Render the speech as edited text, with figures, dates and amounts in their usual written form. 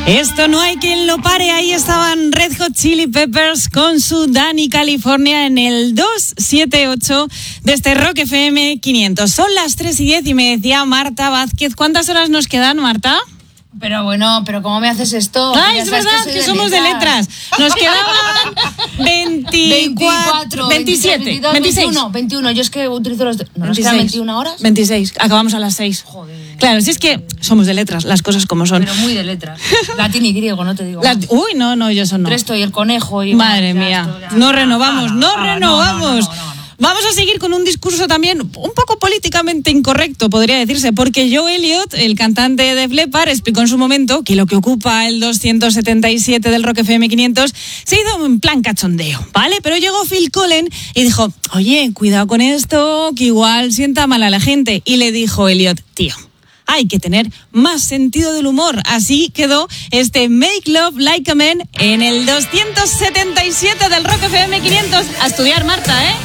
Esto no hay quien lo pare. Ahí estaban Red Hot Chili Peppers con su Dani California en el 278 de este Rock FM 500. Son las 3:10 y me decía Marta Vázquez, ¿cuántas horas nos quedan, Marta? Pero bueno, pero ¿cómo me haces esto? Es verdad que somos de letras. Nos quedaban 24, 27, 22, 26. 21. Yo es que utilizo los... ¿No nos quedan 21 horas? 26. Acabamos a las 6. Joder. Claro, si es que somos de letras, las cosas como son. Pero muy de letras. Latín y griego, no te digo. Uy, no, yo eso no. Presto y el conejo y... Madre mía, no renovamos. No. Vamos a seguir con un discurso también un poco políticamente incorrecto, podría decirse, porque Joe Elliott, el cantante de Def Leppard, explicó en su momento que lo que ocupa el 277 del Rock FM 500 se ha ido en plan cachondeo, ¿vale? Pero llegó Phil Collen y dijo, oye, cuidado con esto, que igual sienta mal a la gente. Y le dijo Elliott, tío, hay que tener más sentido del humor. Así quedó este Make Love Like a Man en el 277 del Rock FM 500. A estudiar, Marta, ¿eh?